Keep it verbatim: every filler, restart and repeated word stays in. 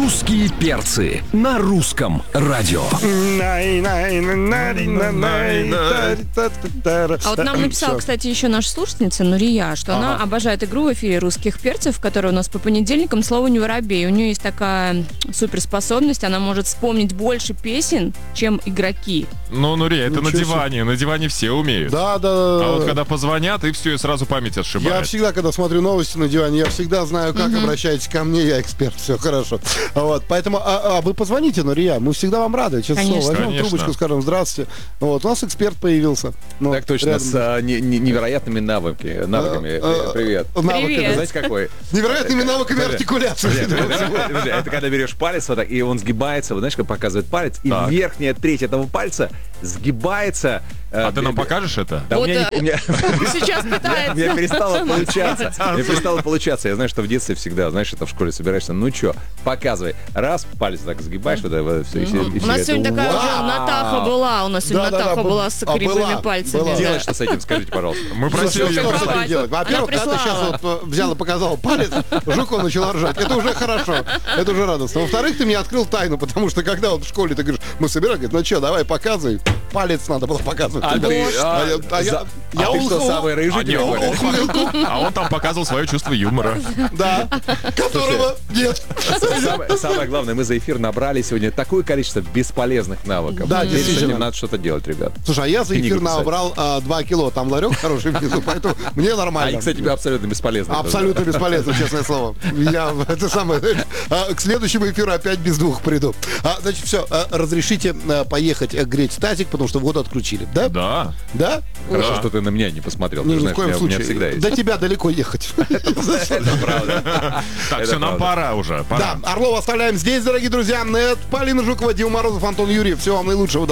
«Русские перцы» на русском радио. А вот нам написала, кстати, еще наша слушательница Нурия, что ага. она обожает игру в эфире «Русских перцев», которая у нас по понедельникам «Слово не воробей». У нее есть такая суперспособность, она может вспомнить больше песен, чем игроки. Ну, Нурия, это Ничего на диване, себе. на диване все умеют. Да, да. А вот когда позвонят, и все, и сразу память отшибает. Я всегда, когда смотрю новости на диване, я всегда знаю, как. Mm-hmm. Обращайтесь ко мне, я эксперт, все хорошо. Вот, поэтому, а, а вы позвоните, Нурия, мы всегда вам рады, честно слово. Возьмем Конечно. трубочку, скажем здравствуйте. Вот, у нас эксперт появился. Ну, так точно, рядом. с а, не, не, невероятными навыками. навыками. А, Привет. Навыками. Привет. Знаете, какой? Невероятными навыками артикуляции. Это когда берешь палец вот так, и он сгибается, вот знаешь, как показывает палец, и верхняя треть этого пальца сгибается. А ты нам покажешь это? Да, вот, у меня, у меня... сейчас пытается. У меня перестало получаться. Мне перестало получаться. Я знаю, что в детстве всегда, знаешь, это в школе собираешься. Ну что, показывай. Раз, палец так сгибаешь, вот это все. У нас сегодня такая уже Натаха была. У нас сегодня Натаха была с кривыми пальцами. Делать что с этим, скажите, пожалуйста. Мы просили ее. Что с этим делать? Во-первых, когда ты сейчас вот взял и показал палец, Жуков начала ржать. Это уже хорошо. Это уже радостно. Во-вторых, ты мне открыл тайну, потому что когда вот в школе ты говоришь, мы собираем, говорит, ну что, давай показывай. Палец надо было показывать. А ты, а, а я, а я, за, я а ты что, самый рыжий? А, не, он, он, а он там показывал свое чувство юмора. Да, которого нет. Самое, самое главное, мы за эфир набрали сегодня такое количество бесполезных навыков. Да, теперь действительно. с этим надо что-то делать, ребят. Слушай, а я за эфир Книгу писать. набрал а, два кило, там ларек хороший внизу, поэтому мне А, нормально. и, кстати, абсолютно бесполезно. Абсолютно бесполезно, честное слово. Я это самое. А, к следующему эфиру опять без двух приду. А, значит, все, а, разрешите а, поехать а, греть тазик, потому что воду отключили, да? Да. Да? Хорошо, Да. что ты на меня не посмотрел. Не, Ты ни знаешь, в коем у меня, у меня случае. всегда есть. До тебя далеко ехать. Это правда. Так, все, нам пора уже. Пора. Да, Орлова оставляем здесь, дорогие друзья. Полина Жукова, Дима Морозов, Антон Юрьев. Всего вам наилучшего.